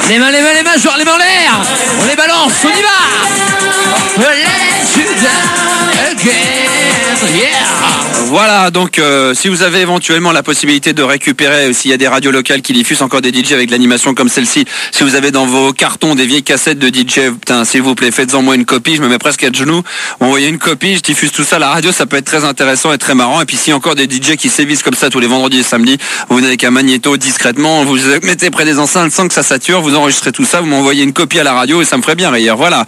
Les mains, joueurs, les mains en l'air. On les balance, on y va. Let you down again, yeah. Voilà, donc si vous avez éventuellement la possibilité de récupérer, s'il y a des radios locales qui diffusent encore des DJ avec l'animation comme celle-ci, si vous avez dans vos cartons des vieilles cassettes de DJ, putain, s'il vous plaît, faites-en moi une copie, je me mets presque à genoux, envoyez une copie, je diffuse tout ça à la radio, ça peut être très intéressant et très marrant. Et puis s'il y a encore des DJ qui sévissent comme ça tous les vendredis et samedis, vous venez avec un magnéto discrètement, vous mettez près des enceintes sans que ça sature, vous enregistrez tout ça, vous m'envoyez une copie à la radio et ça me ferait bien rire, voilà.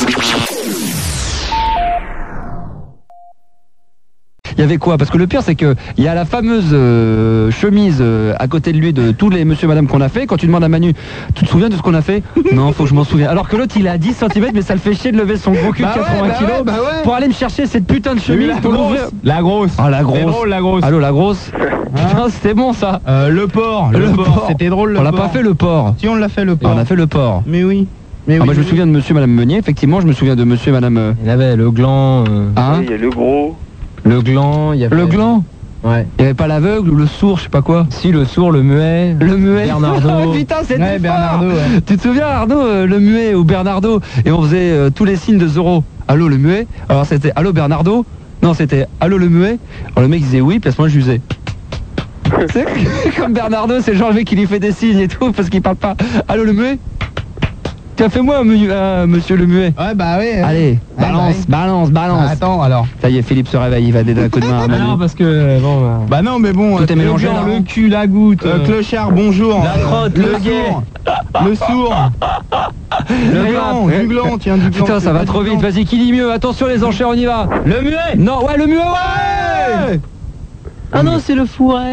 Il y avait quoi? Parce que le pire c'est que il y a la fameuse chemise à côté de lui de tous les monsieur madame qu'on a fait. Quand tu demandes à Manu, tu te souviens de ce qu'on a fait? Non, faut que je m'en souvienne. Alors que l'autre il est à 10 cm mais ça le fait chier de lever son gros cul de 80 kg pour aller me chercher cette putain de chemise pour l'ouvrir. La grosse. Ah la grosse. Drôle, la grosse. Allô la grosse. Putain, c'était bon ça. Le porc. Le porc. C'était drôle le on porc. l'a pas fait le porc. Si on l'a fait le porc. On a fait le porc. Mais oui. Moi je me souviens de monsieur et madame Meunier, effectivement, je me souviens de monsieur et madame Il avait le gland. hein, il y a le gros. Le gland, il y avait... le gland. Ouais. Il y avait pas l'aveugle ou le sourd, je sais pas quoi. Si, le sourd, le muet. Le muet. Bernardo. Putain, c'était Ouais, fort. Bernardo, ouais. Tu te souviens Arnaud, le muet ou Bernardo? Et on faisait tous les signes de Zorro. Allô le muet. Alors c'était allô Bernardo. Non, c'était allô le muet. Alors le mec il disait oui, puis à ce moment je lui faisais. C'est comme Bernardo, c'est genre le mec qui lui fait des signes et tout parce qu'il parle pas. Allô le muet. Tiens, fais-moi monsieur le muet. Ouais, bah oui. Allez, balance, balance, balance. Ah, attends, alors. Ça y est, Philippe se réveille, il va donner un coup de main à Manu. Non, parce que, bon... Bah non, mais bon... Tout est mélangé, le, là, le hein. cul, la goutte... clochard, bonjour. La crotte, le gay. Le sourd. Du gland, tiens, du gland. Putain, ça va trop vite, vas-y, qui dit mieux? Attention les enchères, on y va. Le muet. Non, ouais, le muet, ouais. Ah non, c'est le fourret,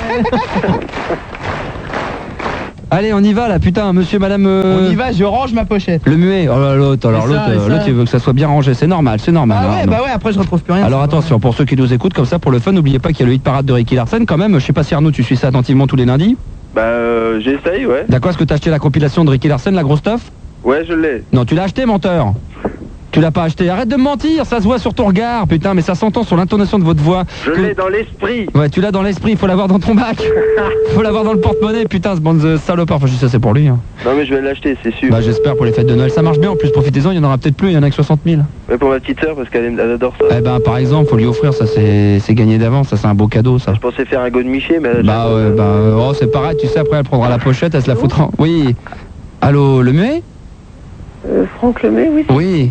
Allez, on y va là, putain, monsieur, madame... On y va, je range ma pochette. Le muet, oh là, l'autre, alors Et ça, l'autre, il veut que ça soit bien rangé, c'est normal, c'est normal. Ah ouais, bah ouais, après je retrouve plus rien. Alors attention, pour ceux qui nous écoutent comme ça, pour le fun, n'oubliez pas qu'il y a le hit parade de Ricky Larson quand même. Je sais pas si Arnaud, tu suis ça attentivement tous les lundis. Bah j'essaye, ouais. D'accord, est-ce que t'as acheté la compilation de Ricky Larson, la grosse stuff? Ouais, je l'ai. Non, tu l'as acheté, menteur. Tu l'as pas acheté, arrête de me mentir, ça se voit sur ton regard, putain, mais ça s'entend sur l'intonation de votre voix. Je l'ai dans l'esprit. Ouais, tu l'as dans l'esprit, faut l'avoir dans ton bac. Faut l'avoir dans le porte-monnaie, putain, ce bande de salopards. Enfin, je sais, c'est pour lui. Hein. Non, mais je vais l'acheter, c'est sûr. Bah, j'espère pour les fêtes de Noël. Ça marche bien, en plus, profitez-en, il y en aura peut-être plus, il y en a que 60 000. Ouais, pour ma petite sœur, parce qu'elle adore ça. Eh ben, par exemple, faut lui offrir, ça, c'est gagné d'avance, ça, c'est un beau cadeau, ça. Je pensais faire un godemiché, mais... Bah, ouais, oh, c'est pareil, tu sais, après, elle prendra la pochette, elle se la foutra. Oui. Allô, le muet? Franck Lemay, oui. Oui.